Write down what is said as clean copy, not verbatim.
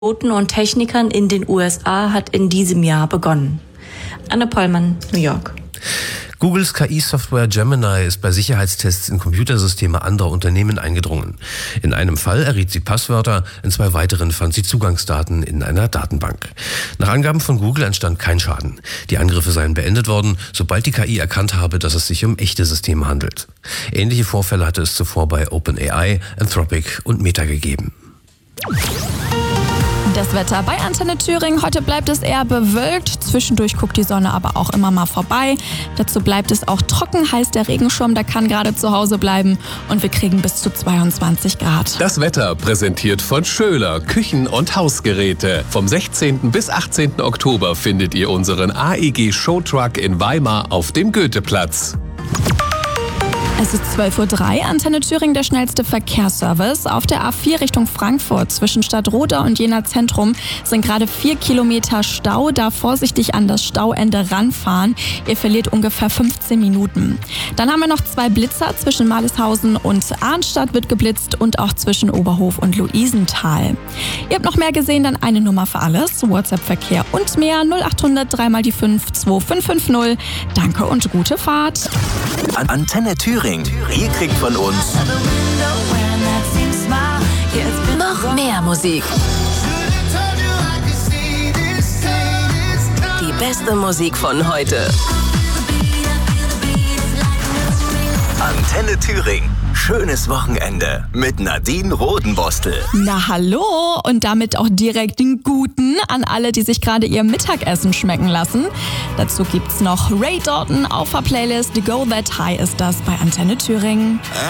Piloten und Technikern in den USA hat in diesem Jahr begonnen. Anne Pollmann, New York. Googles KI-Software Gemini ist bei Sicherheitstests in Computersysteme anderer Unternehmen eingedrungen. In einem Fall erriet sie Passwörter, in 2 weiteren fand sie Zugangsdaten in einer Datenbank. Nach Angaben von Google entstand kein Schaden. Die Angriffe seien beendet worden, sobald die KI erkannt habe, dass es sich um echte Systeme handelt. Ähnliche Vorfälle hatte es zuvor bei OpenAI, Anthropic und Meta gegeben. Das Wetter bei Antenne Thüringen. Heute bleibt es eher bewölkt. Zwischendurch guckt die Sonne aber auch immer mal vorbei. Dazu bleibt es auch trocken, heißt der Regenschirm, der kann gerade zu Hause bleiben. Und wir kriegen bis zu 22 Grad. Das Wetter präsentiert von Schöler Küchen- und Hausgeräte. Vom 16. bis 18. Oktober findet ihr unseren AEG Showtruck in Weimar auf dem Goetheplatz. Es ist 12:03 Uhr, Antenne Thüringen, der schnellste Verkehrsservice. Auf der A4 Richtung Frankfurt zwischen Stadtroda und Jena Zentrum sind gerade 4 Kilometer Stau. Da vorsichtig an das Stauende ranfahren. Ihr verliert ungefähr 15 Minuten. Dann haben wir noch 2 Blitzer zwischen Malishausen und Arnstadt wird geblitzt und auch zwischen Oberhof und Luisenthal. Ihr habt noch mehr gesehen, dann eine Nummer für alles. WhatsApp-Verkehr und mehr 0800 3 mal die 5 2550. Danke und gute Fahrt. Antenne Thüringen. Ihr kriegt von uns noch mehr Musik. Die beste Musik von heute. Antenne Thüringen. Schönes Wochenende mit Nadine Rodenbostel. Na hallo und damit auch direkt den Guten an alle, die sich gerade ihr Mittagessen schmecken lassen. Dazu gibt's noch Ray Dalton auf der Playlist. The Go That High ist das bei Antenne Thüringen.